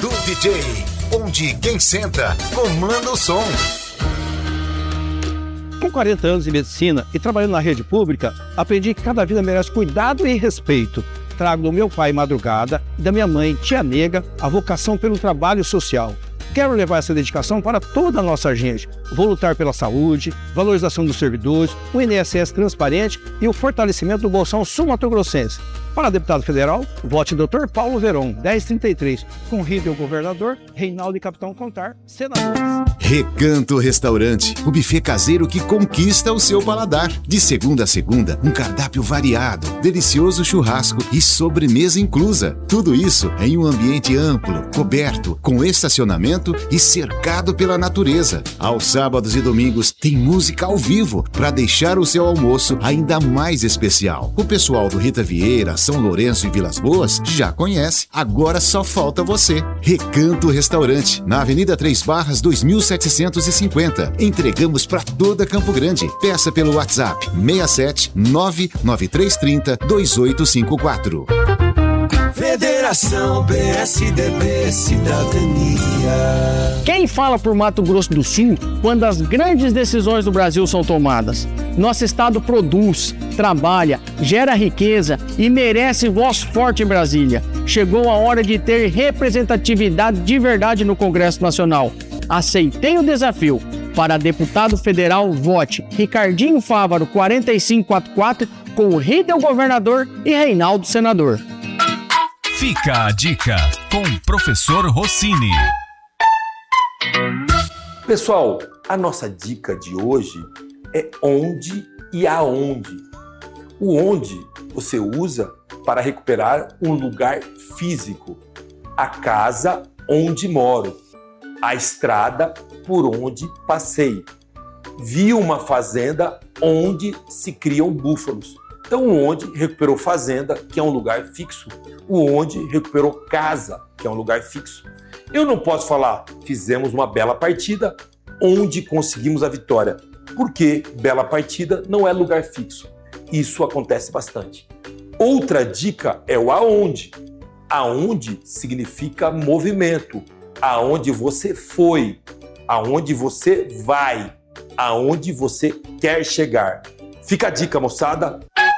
do DJ, onde quem senta comanda o som. Com 40 anos de medicina e trabalhando na rede pública, aprendi que cada vida merece cuidado e respeito. Trago do meu pai Madrugada e da minha mãe, Tia Nega, a vocação pelo trabalho social. Quero levar essa dedicação para toda a nossa gente. Vou lutar pela saúde, valorização dos servidores, o INSS transparente e o fortalecimento do Bolsão sul-mato-grossense. Para deputado federal, vote Dr. Paulo Veron, 1033. Convide o governador Reinaldo e Capitão Contar, senadores. Recanto Restaurante, o buffet caseiro que conquista o seu paladar. De segunda a segunda, um cardápio variado, delicioso churrasco e sobremesa inclusa. Tudo isso em um ambiente amplo, coberto, com estacionamento e cercado pela natureza. Aos sábados e domingos tem música ao vivo para deixar o seu almoço ainda mais especial. O pessoal do Rita Vieira, São Lourenço e Vilas Boas já conhece, agora só falta você. Recanto Restaurante, na Avenida 3 Barras 2750. Entregamos para toda Campo Grande. Peça pelo WhatsApp 67 99330 2854. Federação PSDB Cidadania. Quem fala por Mato Grosso do Sul quando as grandes decisões do Brasil são tomadas? Nosso estado produz, trabalha, gera riqueza e merece voz forte em Brasília. Chegou a hora de ter representatividade de verdade no Congresso Nacional. Aceitei o desafio. Para deputado federal, vote Ricardinho Fávaro 4544 com Riedel governador e Reinaldo senador. Fica a dica com o professor Rossini. Pessoal, a nossa dica de hoje é onde e aonde. O onde você usa para recuperar um lugar físico, a casa onde moro, a estrada por onde passei. Vi uma fazenda onde se criam búfalos. Então, o onde recuperou fazenda, que é um lugar fixo. O onde recuperou casa, que é um lugar fixo. Eu não posso falar, fizemos uma bela partida, onde conseguimos a vitória, porque bela partida não é lugar fixo. Isso acontece bastante. Outra dica é o aonde. Aonde significa movimento. Aonde você foi, aonde você vai, aonde você quer chegar. Fica a dica, moçada.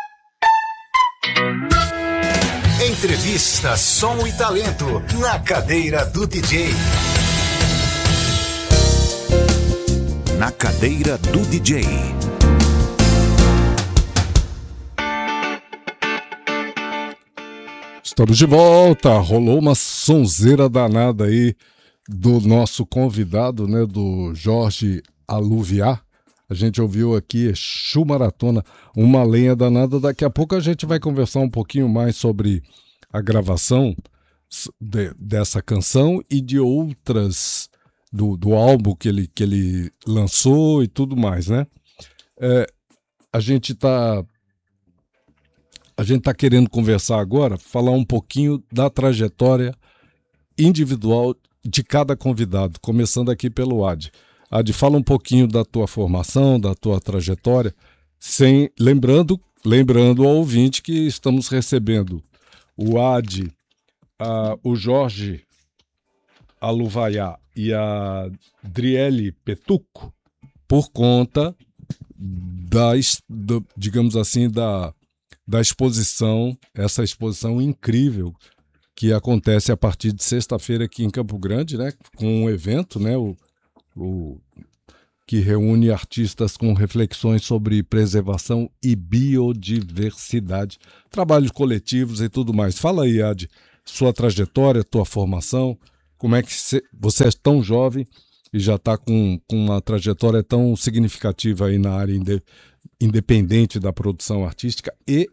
Entrevista, som e talento na cadeira do DJ. Na cadeira do DJ. Estamos de volta. Rolou uma sonzeira danada aí do nosso convidado, né, do Jorge Aluviá. A gente ouviu aqui Exu Maratona, uma lenha danada. Daqui a pouco a gente vai conversar um pouquinho mais sobre a gravação dessa canção e de outras do álbum que ele lançou e tudo mais, né? A gente tá querendo conversar agora, falar um pouquinho da trajetória individual de cada convidado, começando aqui pelo Adi. Adi, fala um pouquinho da tua formação, da tua trajetória, lembrando ao ouvinte que estamos recebendo o Adi, o Jorge Aluvaiá e a Driele Petuco por conta digamos assim, da exposição, essa exposição incrível que acontece a partir de sexta-feira aqui em Campo Grande, né, com um evento, né, que reúne artistas com reflexões sobre preservação e biodiversidade, trabalhos coletivos e tudo mais. Fala aí, Adi, sua trajetória, tua formação, como é que você é tão jovem e já está com uma trajetória tão significativa aí na área independente da produção artística e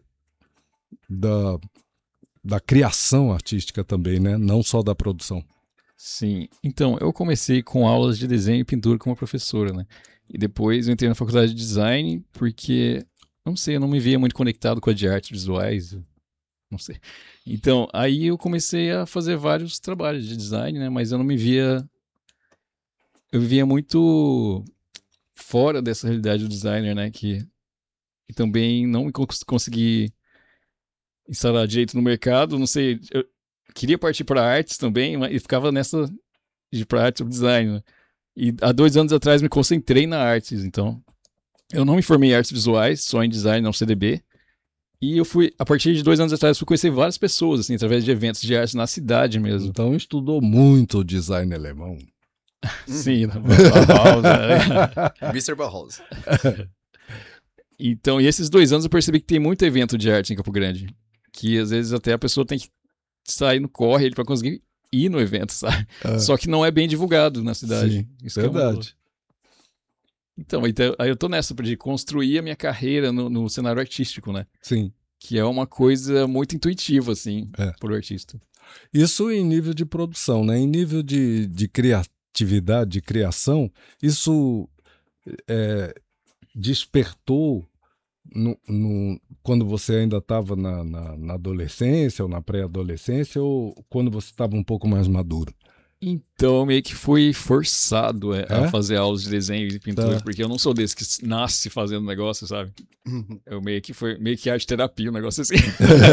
da criação artística também, né? Não só da produção. Sim, então eu comecei com aulas de desenho e pintura com uma professora, né? E depois eu entrei na faculdade de design porque, não sei, eu não me via muito conectado com a de artes visuais, não sei. Então, aí eu comecei a fazer vários trabalhos de design, né? Mas eu não me via... Eu vivia muito fora dessa realidade do designer, né? E também não consegui instalar direito no mercado, não sei... queria partir para artes também, e ficava nessa de ir para artes ou design, né? E há 2 anos atrás me concentrei na artes, então eu não me formei em artes visuais, só em design, não CDB. E eu fui, a partir de 2 anos atrás, fui conhecer várias pessoas, assim, através de eventos de arte na cidade mesmo. Então estudou muito o design alemão. Sim, na Bauhaus, né? Mr. Bauhaus. Então, e esses 2 anos eu percebi que tem muito evento de arte em Campo Grande. Que às vezes até a pessoa tem que sair no corre para conseguir ir no evento, sabe? Só que não é bem divulgado na cidade. Sim, Isso verdade. Então, aí eu tô nessa, de construir a minha carreira no cenário artístico, né? Sim. Que é uma coisa muito intuitiva, assim, pro artista. Isso em nível de produção, né? Em nível de criatividade, de criação, isso despertou quando você ainda estava na adolescência ou na pré-adolescência ou quando você estava um pouco mais maduro? Então, meio que fui forçado a fazer aulas de desenho e pintura, porque eu não sou desse que nasce fazendo negócio, sabe? Eu meio que arte terapia, um negócio assim.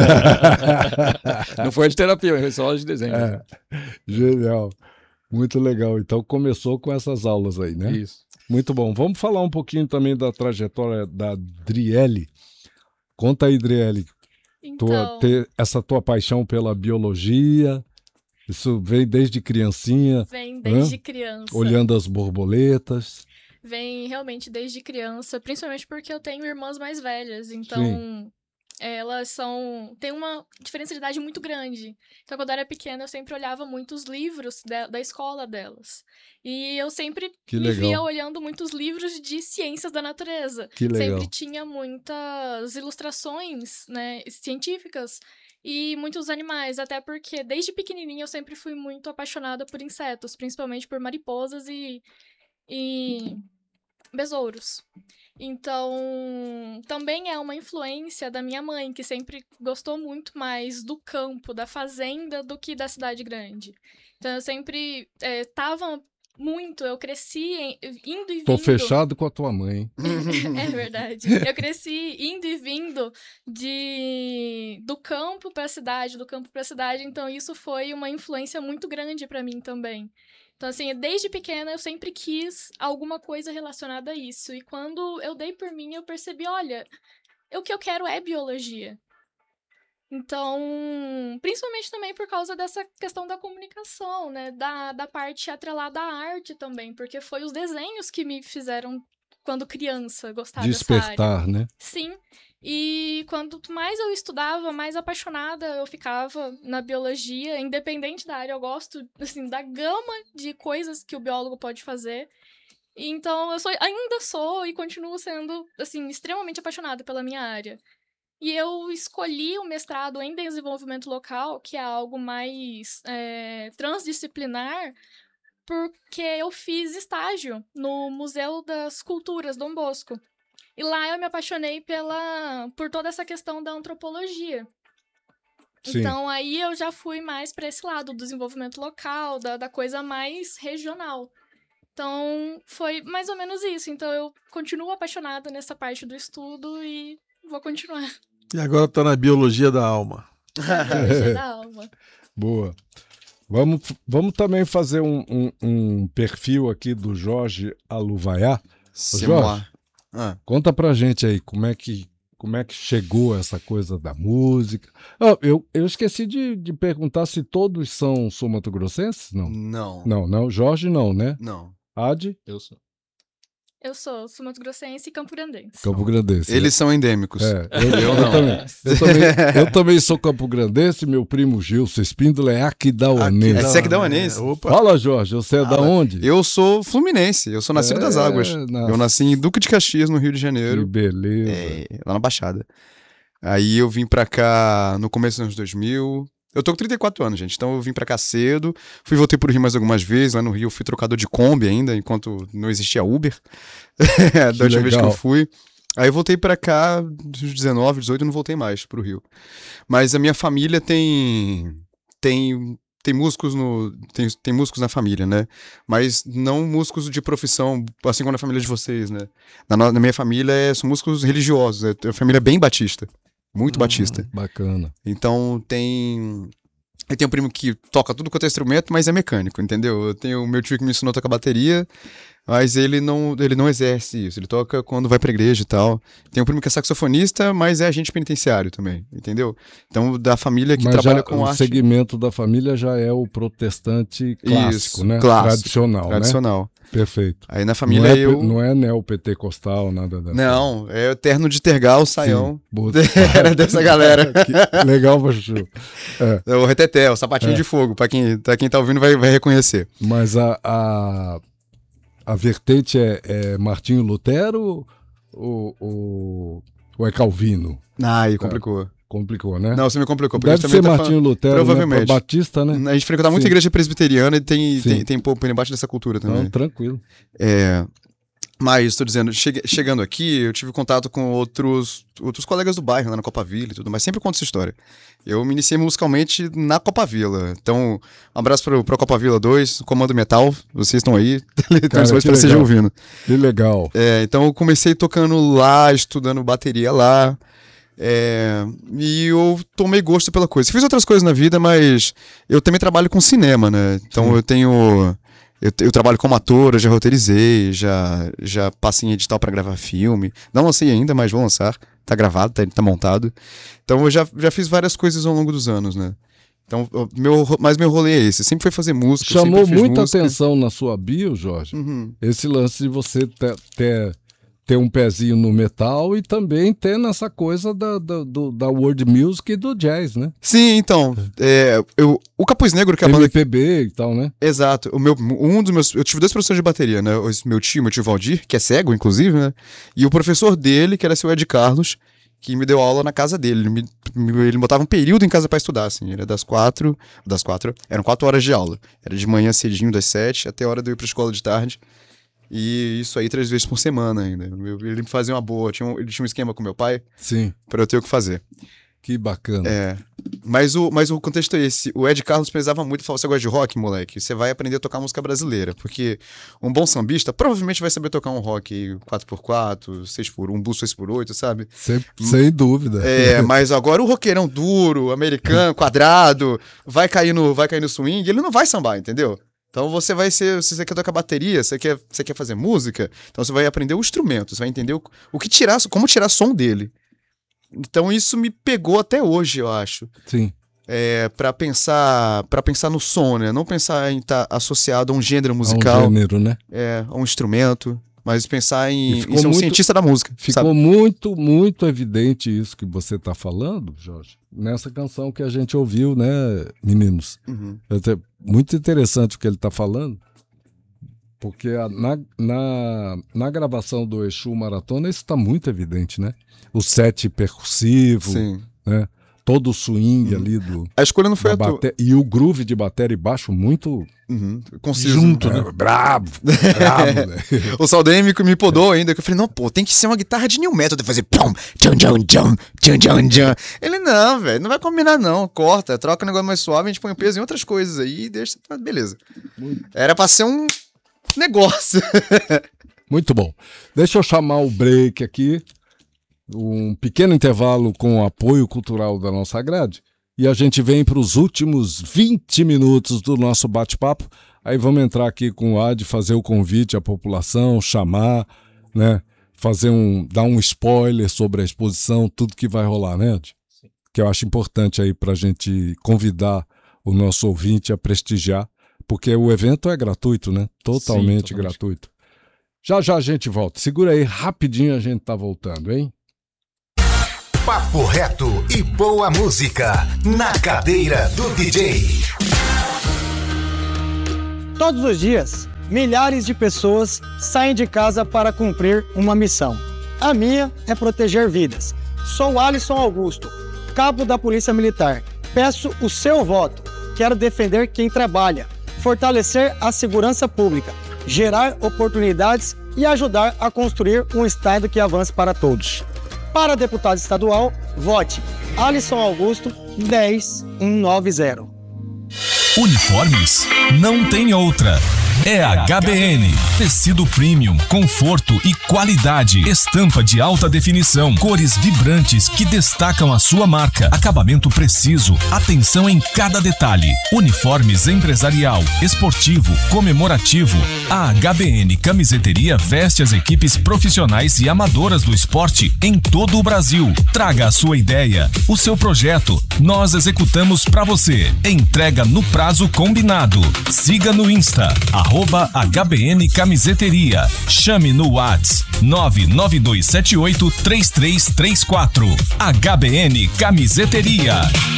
Não foi arte terapia, foi só aula de desenho. Genial. Muito legal. Então, começou com essas aulas aí, né? Isso. Muito bom. Vamos falar um pouquinho também da trajetória da Driele. Conta aí, Driele. Então... essa tua paixão pela biologia... Isso vem desde criancinha? Vem desde criança. Olhando as borboletas? Vem realmente desde criança, principalmente porque eu tenho irmãs mais velhas, então elas têm uma diferença de idade muito grande. Então, quando eu era pequena, eu sempre olhava muitos livros da escola delas. E eu sempre me via olhando muitos livros de ciências da natureza. Que legal. Sempre tinha muitas ilustrações, né, científicas. E muitos animais, até porque desde pequenininha eu sempre fui muito apaixonada por insetos, principalmente por mariposas e besouros. Então, também é uma influência da minha mãe, que sempre gostou muito mais do campo, da fazenda, do que da cidade grande. Então, eu sempre eu cresci indo e vindo... Tô fechado com a tua mãe, hein? É verdade. Eu cresci indo e vindo do campo para a cidade, do campo para a cidade, então isso foi uma influência muito grande para mim também. Então, assim, desde pequena eu sempre quis alguma coisa relacionada a isso. E quando eu dei por mim, eu percebi, olha, o que eu quero é biologia. Então, principalmente também por causa dessa questão da comunicação, né? Da parte atrelada à arte também, porque foi os desenhos que me fizeram, quando criança, gostar dessa área. Despertar, né? Sim. E quanto mais eu estudava, mais apaixonada eu ficava na biologia, independente da área. Eu gosto, assim, da gama de coisas que o biólogo pode fazer. Então, ainda sou e continuo sendo, assim, extremamente apaixonada pela minha área. E eu escolhi o mestrado em desenvolvimento local, que é algo mais transdisciplinar, porque eu fiz estágio no Museu das Culturas Dom Bosco. E lá eu me apaixonei por toda essa questão da antropologia. Sim. Então aí eu já fui mais para esse lado do desenvolvimento local, da coisa mais regional. Então foi mais ou menos isso. Então eu continuo apaixonada nessa parte do estudo e vou continuar. E agora tá na biologia da alma. Biologia da alma. Boa. Vamos também fazer um perfil aqui do Jorge Aluvaiá. Jorge, conta pra gente aí como é que chegou essa coisa da música. Eu esqueci de perguntar se todos são sul-mato-grossenses? Não. Não. Jorge não, né? Não. Adi? Eu sou sul-mato-grossense e campograndense. Campograndense. Eles são endêmicos. Eu não. Eu também sou campograndense, meu primo Gilson Espíndola é aquidauanense. Você é aquidauanense? Fala, Jorge, você é da onde? Eu sou fluminense, eu sou nascido das águas. Eu nasci em Duque de Caxias, no Rio de Janeiro. Que beleza. Lá na Baixada. Aí eu vim pra cá no começo dos anos 2000... Eu tô com 34 anos, gente, então eu vim pra cá cedo, voltei pro Rio mais algumas vezes, lá no Rio eu fui trocador de Kombi ainda, enquanto não existia Uber, da última vez que eu fui. Aí eu voltei pra cá, dos 19, 18, eu não voltei mais pro Rio. Mas a minha família tem músicos tem músicos na família, né? Mas não músicos de profissão, assim como na família de vocês, né? Na minha família são músicos religiosos, é uma família bem batista. Muito batista. Bacana. Então tem Eu tenho um primo que toca tudo quanto é instrumento, mas é mecânico, entendeu? Eu tenho o meu tio que me ensinou a tocar bateria, mas ele não exerce isso. Ele toca quando vai pra igreja e tal. Tem um primo que é saxofonista, mas é agente penitenciário também, entendeu? Então, da família que trabalha com arte. O segmento da família já é o protestante clássico, isso, né? Clássico, tradicional, né? Perfeito. Aí na família não é neopentecostal, nada dessa. Não, é o terno de tergal, saião. Sim, era dessa galera. Legal, Pachuchu. É o reteté, o sapatinho de fogo, pra quem tá ouvindo vai reconhecer. Mas a vertente é Martinho Lutero ou é Calvino? Aí complicou. Complicou, né? Não, você me complicou. Deve ser Martinho Lutero, provavelmente. Né? Batista, né? A gente frequenta muito igreja presbiteriana e tem pouco embaixo dessa cultura também. Não, tranquilo. Mas, estou dizendo, chegando aqui, eu tive contato com outros colegas do bairro, lá na Copa Vila e tudo, mas sempre conto essa história. Eu me iniciei musicalmente na Copa Vila. Então, um abraço pra Copa Vila 2, Comando Metal, vocês estão aí, então para vocês já ouvindo. Que legal. Então, eu comecei tocando lá, estudando bateria lá. E eu tomei gosto pela coisa. Fiz outras coisas na vida, mas eu também trabalho com cinema, né? Então eu trabalho como ator, eu já roteirizei, já passei em edital pra gravar filme. Não lancei ainda, mas vou lançar. Tá gravado, tá montado. Então eu já fiz várias coisas ao longo dos anos, né? Então, meu rolê é esse. Sempre foi fazer música. Chamou muita atenção na sua bio, Jorge, esse lance de você ter um pezinho no metal e também ter nessa coisa da world music e do jazz, né? Sim, então. O Capuz Negro, que é a banda... MPB e tal, né? Exato. Eu tive 2 professores de bateria, né? Meu tio Valdir, que é cego, inclusive, né? E o professor dele, que era seu Ed Carlos, que me deu aula na casa dele. Ele botava um período em casa pra estudar, assim. Era eram 4 horas de aula. Era de manhã cedinho, das 7, até a hora de eu ir pra escola de tarde. E isso aí 3 vezes por semana ainda. Ele me fazia uma boa. Ele tinha um esquema com meu pai. Sim. Pra eu ter o que fazer. Que bacana. Mas o contexto é esse. O Ed Carlos pensava muito e falou: você gosta de rock, moleque? Você vai aprender a tocar música brasileira. Porque um bom sambista provavelmente vai saber tocar um rock 4x4, 6x1, blues 6x8, sabe? Sem dúvida. Mas agora o roqueirão duro, americano, quadrado, vai cair no swing, ele não vai sambar, entendeu? Então você vai ser, se você quer tocar bateria, você quer fazer música, então você vai aprender o instrumento, você vai entender como tirar som dele. Então isso me pegou até hoje, eu acho. Sim. Pra pensar no som, né? Não pensar em estar associado a um gênero musical. A um gênero, né? A um instrumento, mas pensar em ser um cientista da música. Ficou sabe? muito, muito evidente isso que você está falando, Jorge, nessa canção que a gente ouviu, né, meninos? Muito interessante o que ele está falando, porque na gravação do Exu Maratona isso está muito evidente, né? O set percussivo, sim, né? Todo o swing ali a escolha não foi e o groove de bateria e baixo muito conciso, junto, né? Bravo, né? O Saldanha me podou ainda, que eu falei, não, pô, tem que ser uma guitarra de new metal, de fazer pum, tchum, tchum, tchum, tchum, tchum, tchum. Ele, não, velho, não vai combinar não, corta, troca um negócio mais suave, a gente põe o peso em outras coisas aí e deixa, beleza. Era pra ser um negócio. Muito bom. Deixa eu chamar o break aqui, um pequeno intervalo com o apoio cultural da nossa grade, e a gente vem para os últimos 20 minutos do nosso bate-papo. Aí vamos entrar aqui com o Ad, fazer o convite à população, chamar, né? Dar um spoiler sobre a exposição, tudo que vai rolar, né, Ad? Sim. Que eu acho importante aí para a gente convidar o nosso ouvinte a prestigiar, porque o evento é gratuito, né? Totalmente gratuito. Já a gente volta. Segura aí, rapidinho a gente tá voltando, hein? Papo reto e boa música na cadeira do DJ. Todos os dias, milhares de pessoas saem de casa para cumprir uma missão. A minha é proteger vidas. Sou Alisson Augusto, cabo da Polícia Militar. Peço o seu voto. Quero defender quem trabalha, fortalecer a segurança pública, gerar oportunidades e ajudar a construir um estado que avance para todos. Para deputado estadual, vote Alisson Augusto 10190. Uniformes não tem outra. é HBN. Tecido premium, conforto e qualidade. Estampa de alta definição, cores vibrantes que destacam a sua marca. Acabamento preciso, atenção em cada detalhe. Uniformes empresarial, esportivo, comemorativo. A HBN Camiseteria veste as equipes profissionais e amadoras do esporte em todo o Brasil. Traga a sua ideia, o seu projeto. Nós executamos para você. Entrega no prazo combinado. Siga no Insta, @HBN Camiseteria. Chame no WhatsApp 992783334. HBN Camiseteria.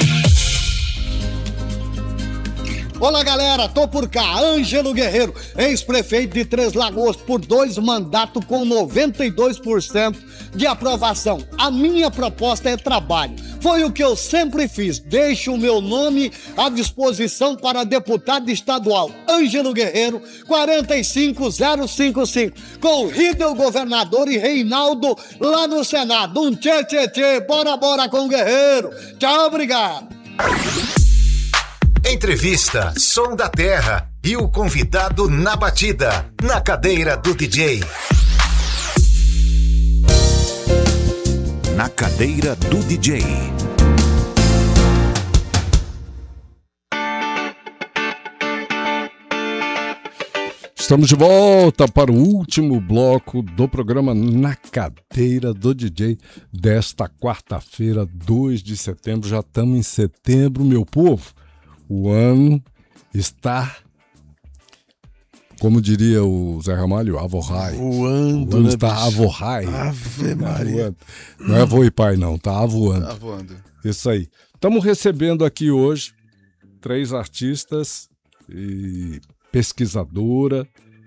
Olá, galera, tô por cá, Ângelo Guerreiro, ex-prefeito de Três Lagoas por 2 mandatos com 92% de aprovação. A minha proposta é trabalho. Foi o que eu sempre fiz. Deixo o meu nome à disposição para deputado estadual. Ângelo Guerreiro, 45055. Com o Ridel governador e Reinaldo lá no Senado. Um tchê, tchê, tchê. Bora, bora com o Guerreiro. Tchau, obrigado. Entrevista, som da terra e o convidado na batida, na cadeira do DJ. Na cadeira do DJ. Estamos de volta para o último bloco do programa Na Cadeira do DJ desta quarta-feira, 2 de setembro. Já estamos em setembro, meu povo. O ano está, como diria o Zé Ramalho, avorrai. Voando, o ano né, está bicho? avorrai. Ave Maria. Não é avô e pai, não, tá avoando. Tá voando. Isso aí. Estamos recebendo aqui hoje 3 artistas e pesquisadora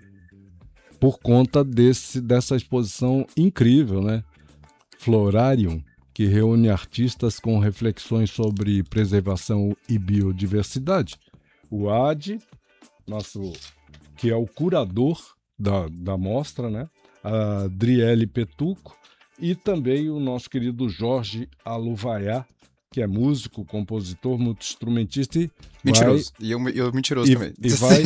por conta dessa exposição incrível, né? Florarium, que reúne artistas com reflexões sobre preservação e biodiversidade. O Adi, que é o curador da mostra, né? A Adriele Petuco, e também o nosso querido Jorge Aluvaiá, que é músico, compositor, multi-instrumentista e mentiroso. E eu mentiroso também. E vai...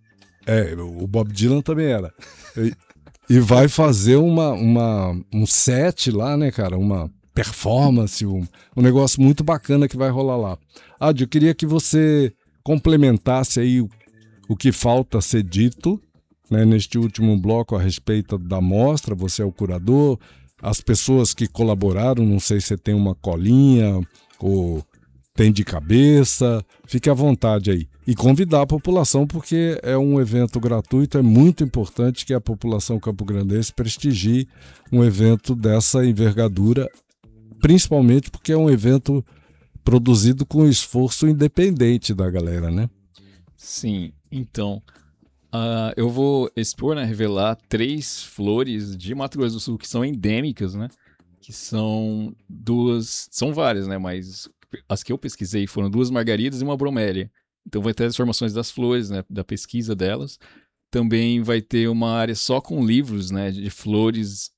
o Bob Dylan também era. E vai fazer um set lá, né, cara? Uma performance, um negócio muito bacana que vai rolar lá. Adi, eu queria que você complementasse aí o que falta ser dito, né, neste último bloco a respeito da mostra. Você é o curador, as pessoas que colaboraram, não sei se você tem uma colinha ou tem de cabeça, fique à vontade aí. E convidar a população, porque é um evento gratuito, é muito importante que a população campograndense prestigie um evento dessa envergadura, principalmente porque é um evento produzido com esforço independente da galera, né? Sim, então, eu vou expor, né, revelar 3 flores de Mato Grosso do Sul que são endêmicas, né? Que são são várias, né? Mas as que eu pesquisei foram 2 margaridas e uma bromélia. Então vai ter as informações das flores, né? Da pesquisa delas. Também vai ter uma área só com livros, né? De flores,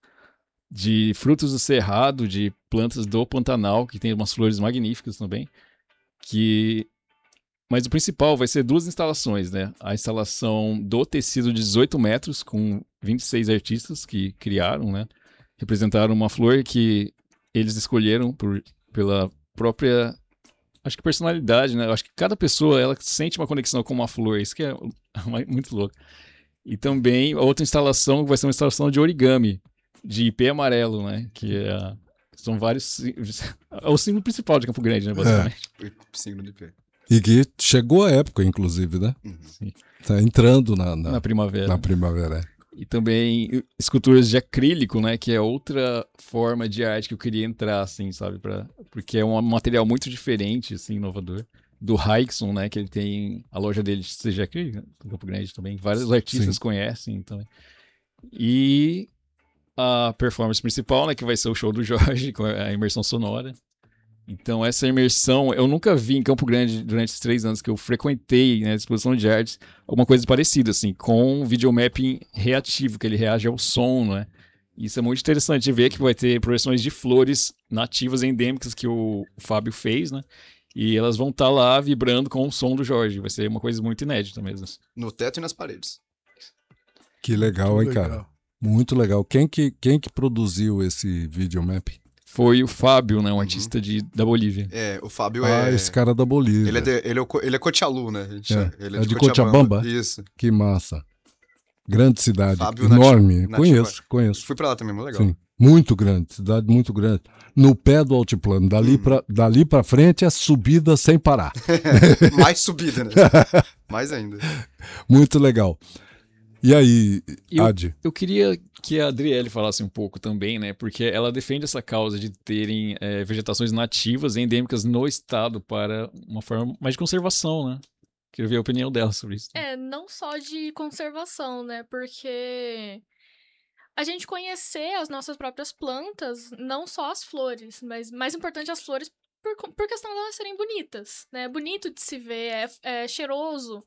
de frutos do cerrado, de plantas do Pantanal, que tem umas flores magníficas também. Mas o principal vai ser 2 instalações, né? A instalação do tecido de 18 metros, com 26 artistas que criaram, né? Representaram uma flor que eles escolheram pela própria, acho que personalidade, né? Eu acho que cada pessoa, ela sente uma conexão com uma flor, isso que é muito louco. E também a outra instalação vai ser uma instalação de origami, de ipê amarelo, né? Que são vários... É o símbolo principal de Campo Grande, né? Basicamente. O símbolo de ipê. E que chegou a época, inclusive, né? Sim. Tá entrando na primavera. Na primavera, E também esculturas de acrílico, né? Que é outra forma de arte que eu queria entrar, assim, sabe? Porque é um material muito diferente, assim, inovador. Do Raikson, né? Que ele tem a loja dele de acrílico, no Campo Grande também. Vários artistas conhecem também. E a performance principal, né? Que vai ser o show do Jorge, com a imersão sonora. Então, essa imersão, eu nunca vi em Campo Grande, durante esses 3 anos que eu frequentei, né, a exposição de artes, alguma coisa parecida, assim, com videomapping reativo, que ele reage ao som, né? Isso é muito interessante de ver, que vai ter projeções de flores nativas endêmicas que o Fábio fez, né? E elas vão estar lá vibrando com o som do Jorge. Vai ser uma coisa muito inédita mesmo. No teto e nas paredes. Que legal, hein, cara? Muito legal. Quem que produziu esse videomap? Foi o Fábio, né? Um artista da Bolívia. O Fábio esse cara da Bolívia. Ele é Cochalu, né? Ele é de Cochabamba? Isso. Que massa. Grande cidade, Fábio enorme. Nativa. Conheço. Fui pra lá também, muito legal. Sim. Muito grande, cidade muito grande. No pé do altiplano. Dali pra frente é subida sem parar. Mais subida, né? Mais ainda. Muito legal. E aí, Adi? Eu queria que a Adriele falasse um pouco também, né? Porque ela defende essa causa de terem vegetações nativas e endêmicas no estado para uma forma mais de conservação, né? Queria ver a opinião dela sobre isso. Não só de conservação, né? Porque a gente conhecer as nossas próprias plantas, não só as flores, mas mais importante as flores por questão de elas serem bonitas, né? É bonito de se ver, é cheiroso.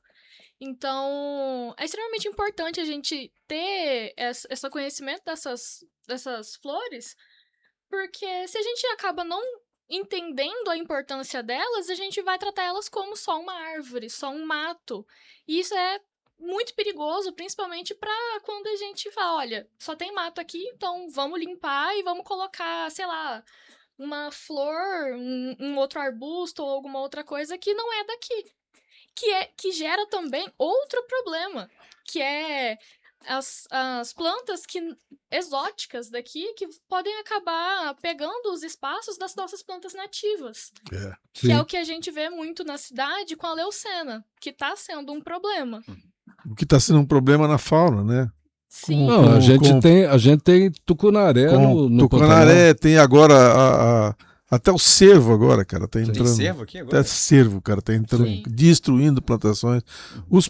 Então, é extremamente importante a gente ter esse conhecimento dessas flores, porque se a gente acaba não entendendo a importância delas, a gente vai tratar elas como só uma árvore, só um mato. E isso é muito perigoso, principalmente para quando a gente fala, olha, só tem mato aqui, então vamos limpar e vamos colocar, sei lá, uma flor, um outro arbusto ou alguma outra coisa que não é daqui. Que gera também outro problema, que é as plantas exóticas daqui que podem acabar pegando os espaços das nossas plantas nativas. Que é o que a gente vê muito na cidade com a leucena, que está sendo um problema. O que está sendo um problema na fauna, né? Sim. A gente tem tucunaré no tucunaré, tem agora até o cervo agora, cara, tá entrando. Tem cervo aqui agora? Até cervo, cara, tá entrando, destruindo plantações. Os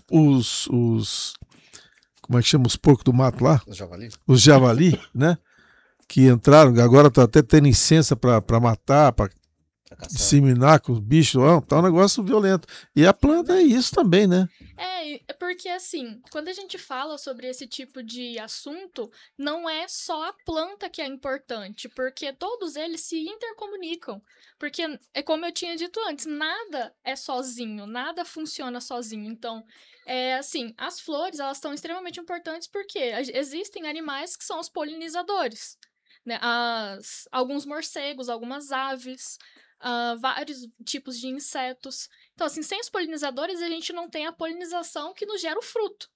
como é que chama os porcos do mato lá? Os javali, né? Que entraram, agora tá até tendo licença para matar, para disseminar com os bichos, tá um negócio violento. E a planta é isso também, né? É porque assim, quando a gente fala sobre esse tipo de assunto, não é só a planta que é importante, porque todos eles se intercomunicam. Porque, é como eu tinha dito antes, nada é sozinho, nada funciona sozinho. Então, assim, as flores, elas são extremamente importantes porque existem animais que são os polinizadores, né? Alguns morcegos, algumas aves, vários tipos de insetos. Então, assim, sem os polinizadores, a gente não tem a polinização que nos gera o fruto.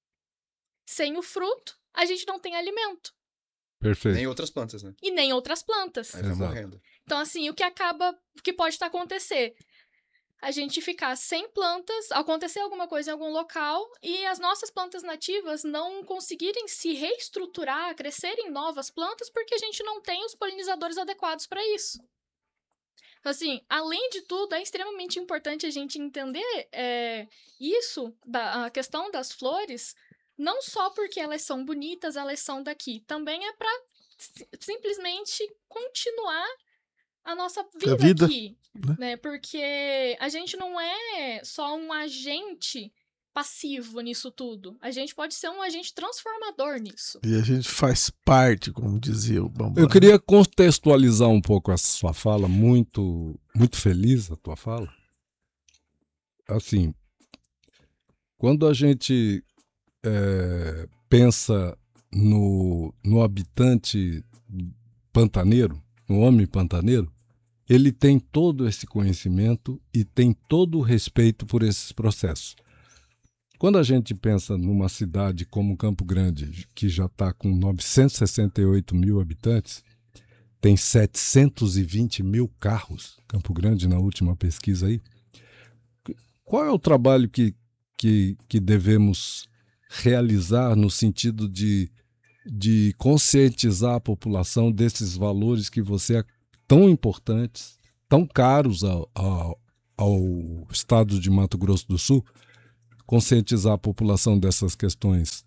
Sem o fruto, a gente não tem alimento. Perfeito. Nem outras plantas, né? E nem outras plantas. Aí vai morrendo. Então, assim, o que pode acontecer? A gente ficar sem plantas, acontecer alguma coisa em algum local e as nossas plantas nativas não conseguirem se reestruturar, crescerem novas plantas, porque a gente não tem os polinizadores adequados para isso. Assim, além de tudo, é extremamente importante a gente entender a questão das flores, não só porque elas são bonitas, elas são daqui. Também é para simplesmente continuar a nossa vida aqui. Né? Porque a gente não é só um agente passivo nisso tudo. A gente pode ser um agente transformador nisso. E a gente faz parte, como dizia o Bambam. Eu queria contextualizar um pouco essa sua fala, muito, muito feliz a tua fala. Assim, quando a gente pensa no habitante pantaneiro, no homem pantaneiro, ele tem todo esse conhecimento e tem todo o respeito por esses processos. Quando a gente pensa numa cidade como Campo Grande, que já está com 968 mil habitantes, tem 720 mil carros, Campo Grande, na última pesquisa aí, qual é o trabalho que devemos realizar no sentido de conscientizar a população desses valores que você é tão importantes, tão caros ao estado de Mato Grosso do Sul, conscientizar a população dessas questões?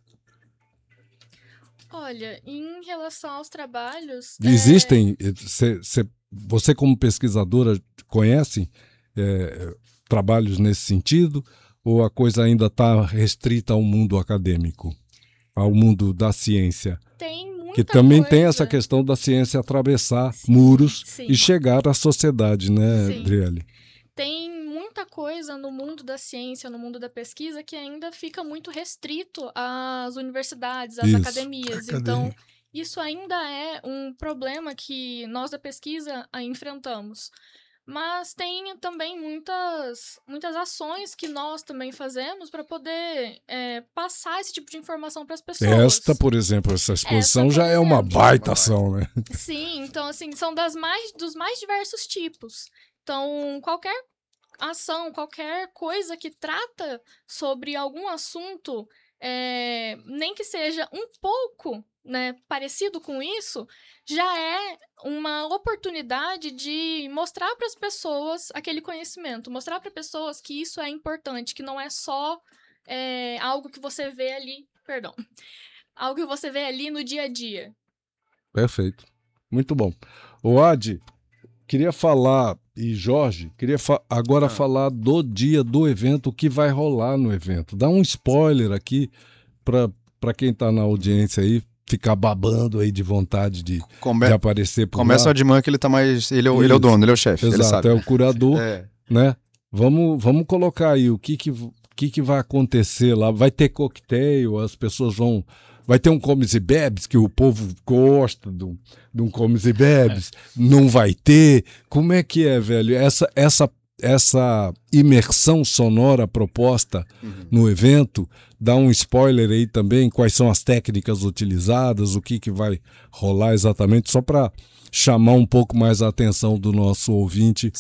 Olha, em relação aos trabalhos... Existem, você como pesquisadora conhece trabalhos nesse sentido, ou a coisa ainda está restrita ao mundo acadêmico, ao mundo da ciência? Tem muita que também coisa. Tem essa questão da ciência atravessar muros sim. e chegar à sociedade, né, Sim. Adriele? tem muita coisa no mundo da ciência, no mundo da pesquisa, que ainda fica muito restrito às universidades, às academias. Então, isso ainda é um problema que nós da pesquisa enfrentamos. Mas tem também muitas ações que nós também fazemos para poder passar esse tipo de informação para as pessoas. Esta, por exemplo, essa exposição já é uma baita ação, né? Sim, então assim, são dos mais diversos tipos. Então, qualquer ação, qualquer coisa que trata sobre algum assunto, nem que seja um pouco, né, parecido com isso, já é uma oportunidade de mostrar para as pessoas aquele conhecimento, mostrar para pessoas que isso é importante, que não é só algo que você vê ali, algo que você vê ali no dia a dia. Perfeito, muito bom. O Adi, queria falar, e Jorge, queria agora falar do dia do evento, o que vai rolar no evento. Dá um spoiler aqui para quem está na audiência aí, ficar babando aí de vontade de aparecer por Começa lá. o Adman, que ele tá mais... Ele é o dono, ele é o chefe. Exato, ele sabe. é o curador, né? Vamos colocar aí o que vai acontecer lá. Vai ter coquetel, as pessoas vão... Vai ter um comes e bebes, que o povo gosta de um comes e bebes. Não vai ter. Como é que é, velho? Essa imersão sonora proposta no evento, dá um spoiler aí também, quais são as técnicas utilizadas, o que vai rolar exatamente, só para chamar um pouco mais a atenção do nosso ouvinte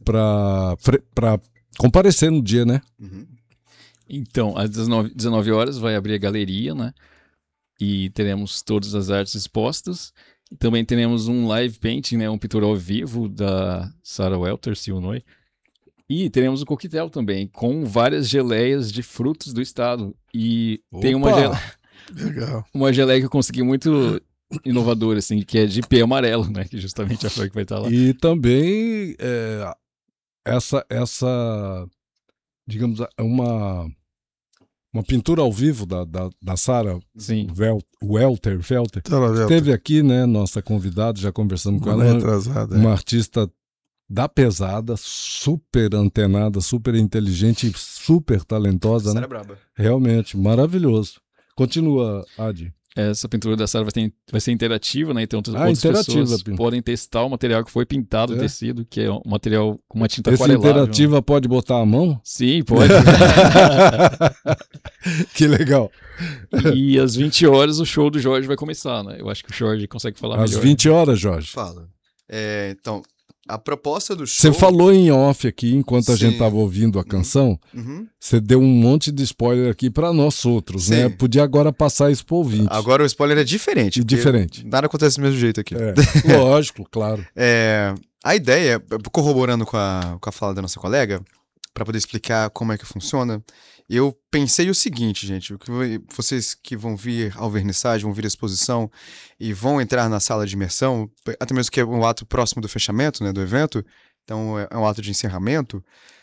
para comparecer no dia, né? Então, às 19 horas vai abrir a galeria, né? E teremos todas as artes expostas. Também teremos um live painting, né? Um pintura ao vivo da Sarah Welter, Silnoi. E teremos o coquetel também, com várias geleias de frutos do estado. E tem uma geleia que eu consegui muito inovadora, assim, que é de pé amarelo, né? Que justamente é a flor que vai estar lá. E também essa digamos, uma pintura ao vivo da Sarah Welter. Esteve aqui, né? Nossa convidada, já conversamos com ela. Uma artista da pesada, super antenada, super inteligente e super talentosa, né? Braba. Realmente, maravilhoso. Continua, Adi. Essa pintura da Sarah vai ser interativa, né? Então outras pessoas podem testar o material que foi pintado, o tecido, que é um material com uma tinta aquarelável. Essa interativa pode botar a mão? Sim, pode. Que legal. E às 20 horas o show do Jorge vai começar, né? Eu acho que o Jorge consegue falar melhor. Às 20 horas, Jorge. Fala. Então, a proposta do show... Você falou em off aqui, enquanto a gente estava ouvindo a canção, você deu um monte de spoiler aqui para nós outros, né? Podia agora passar isso pro ouvinte. Agora o spoiler é diferente. Nada acontece do mesmo jeito aqui. Lógico, claro. A ideia, corroborando com a fala da nossa colega, para poder explicar como é que funciona, eu pensei o seguinte, gente, vocês que vão vir ao vernissage, vão vir à exposição e vão entrar na sala de imersão, até mesmo que é um ato próximo do fechamento, né, do evento, então é um ato de encerramento,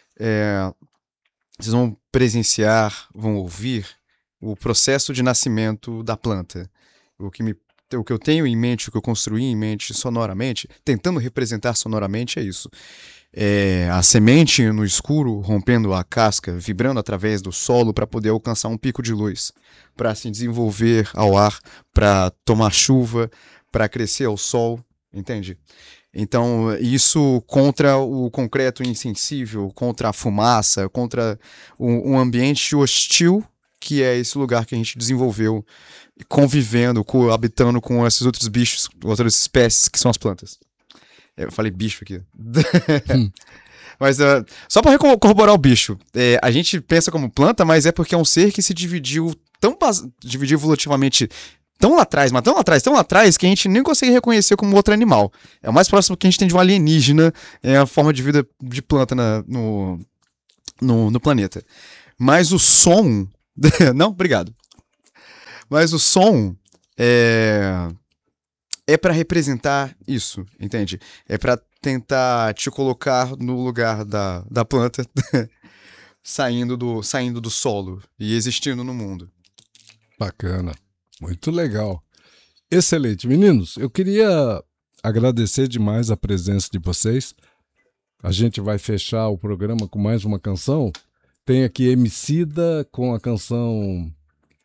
vocês vão presenciar, vão ouvir o processo de nascimento da planta. O que eu tenho em mente, o que eu construí em mente sonoramente, tentando representar sonoramente, é isso. A semente no escuro, rompendo a casca, vibrando através do solo para poder alcançar um pico de luz, para se desenvolver ao ar, para tomar chuva, para crescer ao sol, entende? Então, isso contra o concreto insensível, contra a fumaça, contra um ambiente hostil, que é esse lugar que a gente desenvolveu, convivendo, habitando com esses outros bichos, outras espécies que são as plantas. Eu falei bicho aqui. Mas só para corroborar o bicho, a gente pensa como planta, mas é porque é um ser que se dividiu evolutivamente tão lá atrás, mas tão lá atrás, que a gente nem consegue reconhecer como outro animal. É o mais próximo que a gente tem de um alienígena, é a forma de vida de planta no planeta. Mas o som... Não, obrigado. Mas o som é para representar isso, entende? É para tentar te colocar no lugar da planta saindo do solo e existindo no mundo. Bacana, muito legal. Excelente. Meninos, eu queria agradecer demais a presença de vocês. A gente vai fechar o programa com mais uma canção. Tem aqui Emicida com a canção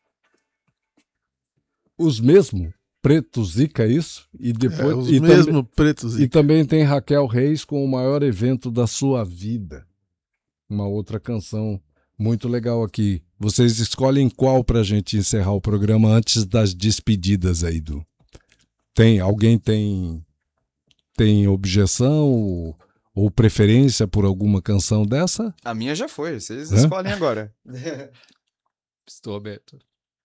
Os Mesmo, Preto Zica, é isso? E depois, Os Mesmo, Preto Zica. E também tem Raquel Reis com O Maior Evento da Sua Vida. Uma outra canção muito legal aqui. Vocês escolhem qual pra gente encerrar o programa antes das despedidas aí, Du? Alguém tem objeção ou preferência por alguma canção dessa? A minha já foi, vocês escolhem agora. Estou aberto.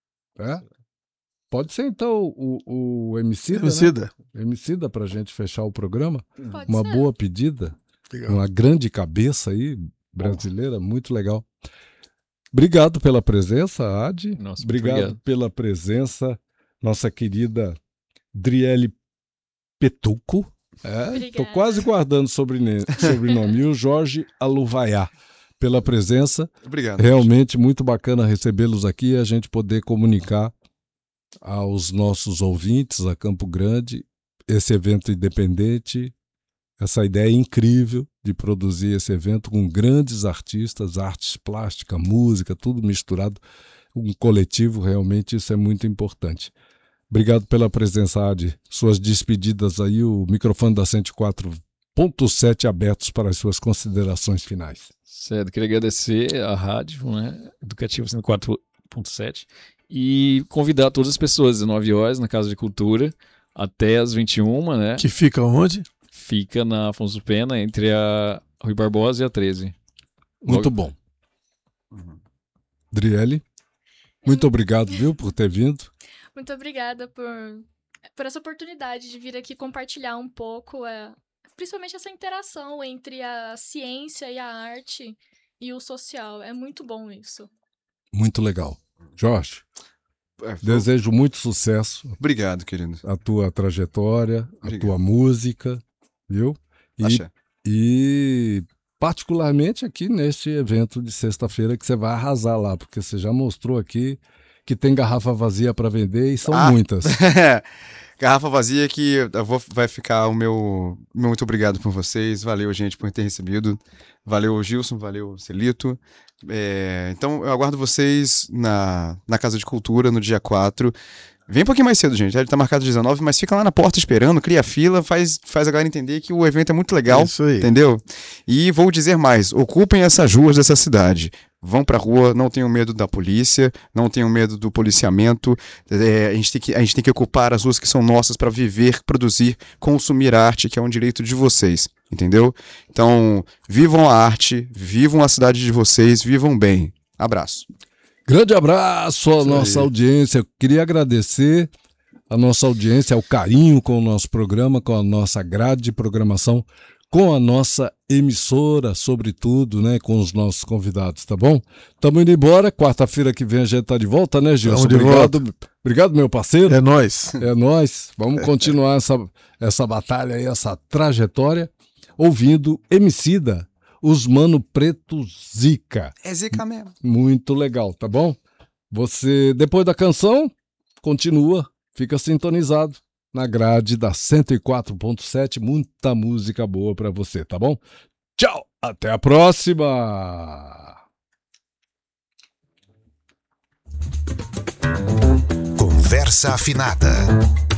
Pode ser então o Emicida, Emicida. Né? Emicida pra gente fechar o programa. Pode Uma ser. boa pedida. Legal. Uma grande cabeça aí, brasileira, muito legal. Obrigado pela presença, Adi. Nossa, obrigado pela presença, nossa querida Driele Petuco. Estou quase guardando sobrenome. E o Jorge Aluvaiá, pela presença. Obrigado. Realmente muito bacana recebê-los aqui e a gente poder comunicar aos nossos ouvintes, a Campo Grande, esse evento independente, essa ideia incrível de produzir esse evento com grandes artistas, artes plásticas, música, tudo misturado, um coletivo, realmente isso é muito importante. Obrigado pela presença, Adi. Suas despedidas aí, o microfone da 104.7 abertos para as suas considerações finais. Certo, queria agradecer a rádio, né, Educativo 104.7 e convidar todas as pessoas às 19 horas na Casa de Cultura até às 21, né? Que fica onde? Fica na Afonso Pena, entre a Rui Barbosa e a 13. Muito bom. Driele, muito obrigado, viu, por ter vindo. Muito obrigada por essa oportunidade de vir aqui compartilhar um pouco, principalmente essa interação entre a ciência e a arte e o social. É muito bom isso. Muito legal. Jorge, desejo muito sucesso. Obrigado, querido. A tua trajetória, a tua música, viu? E particularmente aqui neste evento de sexta-feira que você vai arrasar lá, porque você já mostrou aqui que tem garrafa vazia para vender e são muitas. Garrafa vazia que vai ficar o meu muito obrigado por vocês. Valeu, gente, por ter recebido. Valeu, Gilson. Valeu, Celito. Então, eu aguardo vocês na Casa de Cultura no dia 4. Vem um pouquinho mais cedo, gente. Ele tá marcado 19, mas fica lá na porta esperando, cria fila, faz a galera entender que o evento é muito legal. Isso aí. Entendeu? E vou dizer mais, ocupem essas ruas dessa cidade. Vão pra rua, não tenham medo da polícia, não tenham medo do policiamento. A gente tem que ocupar as ruas que são nossas para viver, produzir, consumir arte, que é um direito de vocês. Entendeu? Então, vivam a arte, vivam a cidade de vocês, vivam bem. Abraço. Grande abraço à nossa audiência. Eu queria agradecer a nossa audiência, o carinho com o nosso programa, com a nossa grade de programação, com a nossa emissora, sobretudo, né, com os nossos convidados, tá bom? Estamos indo embora. Quarta-feira que vem a gente tá de volta, né, Gilson? Obrigado, meu parceiro. É nóis. É nóis. Vamos continuar essa batalha aí, essa trajetória, ouvindo Emicida, Os Mano Preto Zica. É Zica mesmo. Muito legal, tá bom? Você, depois da canção, continua, fica sintonizado na grade da 104.7, muita música boa pra você, tá bom? Tchau, até a próxima! Conversa afinada.